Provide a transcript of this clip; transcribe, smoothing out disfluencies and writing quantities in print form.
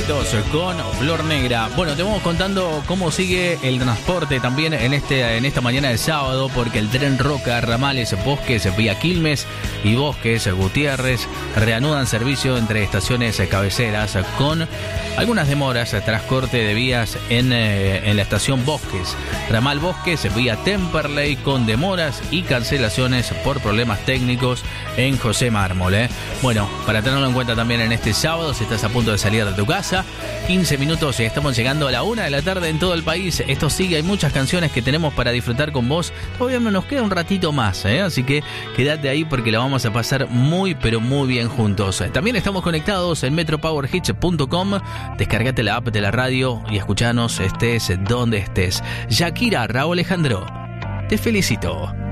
Éxitos con Flor Negra. Bueno, te vamos contando cómo sigue el transporte también en esta mañana de sábado, porque el tren Roca, ramales Bosques vía Quilmes y Bosques Gutiérrez reanudan servicio entre estaciones cabeceras con algunas demoras tras corte de vías en la estación Bosques. Ramal Bosques vía Temperley con demoras y cancelaciones por problemas técnicos en José Mármol. Bueno, para tenerlo en cuenta también en este sábado, si estás a punto de salir de tu casa, 15 minutos y estamos llegando a la 1 de la tarde en todo el país. Esto sigue, hay muchas canciones que tenemos para disfrutar con vos. Todavía nos queda un ratito más, así que quédate ahí porque la vamos a pasar muy pero muy bien juntos. También estamos conectados en metropowerhits.com. Descargate la app de la radio y escuchanos estés donde estés. Shakira, Raúl Alejandro, te felicito.